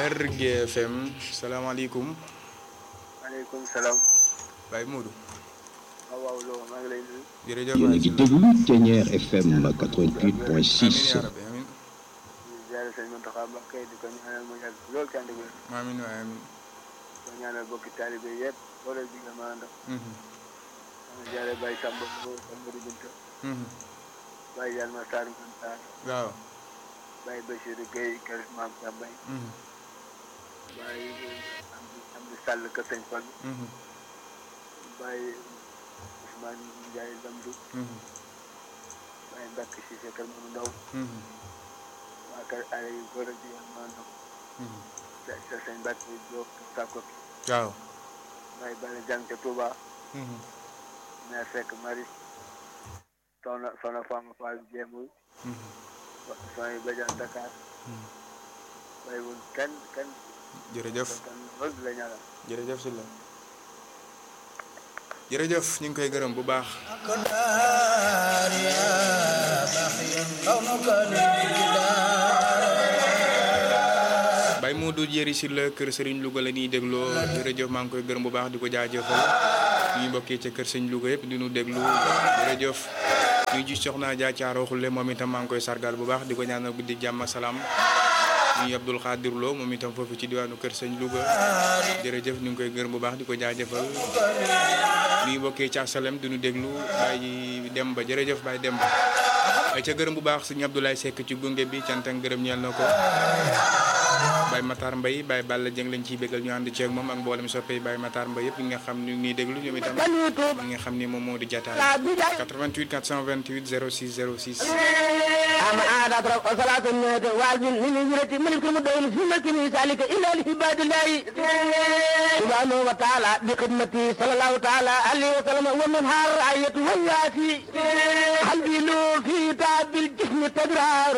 Lergui FM salaamaaleykum. maaleykum salaam. Baye Modou. waaw Lo maa ngi lay nuyu. jërëjëf yéen a ngi déglu Thiéniere FM amiin 88.6. yaa rabbi amiin. di ziare sëñ Mountakha Mbacké di ko ñaanal mu yàgg lool ci ànd ak wér. amiin waay amiin. di ko ñaanal bokki taalibe yëpp loolu bi nga mën a def. maa ngi ziare Baye Samba Mbow Samba Binta. Baye Yalma Sarr Moussa. waaw. Baye Bachir Gueye kër Maam Sambay. Baye Amdi Sall kër Sëñ Fall. Baye Ousmane Ndiaye Lamdou. Baye Mbacke Cissé kër Mourou Ndaw. waa kër Aliou Gora di mën a def. sa sëñ Mbacke Diop Sakkoki. waaw. Baye Bala Diang ca Touba. Mère Seck Maris. Soxna Fama Fall Jéemul. soxna yi Badiane Dakar. waaye wul kenn. jërëjëf loolu di la ñaanal. jërëjëf si la. jërëjëf ñu ngi koy gërëm bu baax. Baye Modou jëri si la kër Serigne Louga la ñuy dégloo jërëjëf maa ngi koy gërëm bu baax di ko jaajëfal ñuy mbokkee ca kër Serigne Louga yëpp di nu déglu jërëjëf ñuy ji soxna Dia Thiaro Khoule moom itam maa ngi koy sargal bu baax di ko ñaanal guddi jàmm ak salaam ñuy Abdoul Khadir Lo moom itam foofu ci diwaanu kër Serigne Louga jërëjëf ñu ngi koy gërëm bu baax di ko jaajëfal ñuy mbokkee ca Salem di nu déglu Baye Demba jërëjëf Baye Demba ay ca gërëm bu baax Serigne Abdoulaye Seck ci gunge bi cant ak ngërëm ñeel na ko Baye Matar Mbaye Baye Balla Dieng lañ ciy bégal ñu ànd ceeg moom ak mboolem soppee Baye Matar Mbaye yëpp ñi nga xam ni ñuy déglu ñoom itam ñi nga xam ni moom moo di jataay 88 428 06 06 أما عادت رب صلاة النهد والجن من يجرتي ملك المدين في ملك ذلك إلا لعباد الله سبحانه وتعالى بخدمته صلى الله تعالى عليه وسلم ومنها الرعية والياسي قلبي له في تعب الجسم تدرار